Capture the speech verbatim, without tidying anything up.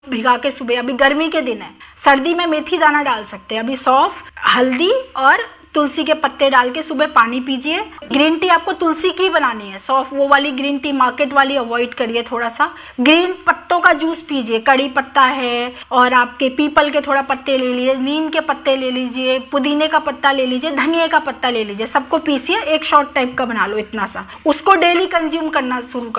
भिगा के सुबह, अभी गर्मी के दिन है, सर्दी में मेथी दाना डाल सकते हैं, अभी सौंफ, हल्दी और तुलसी के पत्ते डाल के सुबह पानी पीजिए। ग्रीन टी आपको तुलसी की बनानी है, सौंफ वो वाली ग्रीन टी मार्केट वाली अवॉइड करिए थोड़ा सा। ग्रीन पत्तों का जूस पीजिए, कड़ी पत्ता है और आपके पीपल के थोड़ा पत्ते ले लीजिए, नीम के पत्ते ले लीजिए, पुदीने का पत्ता ले लीजिए, धनिया का पत्ता ले लीजिए, सबको पीसिए, एक शॉट टाइप का बना लो इतना सा, उसको डेली कंज्यूम करना शुरू कर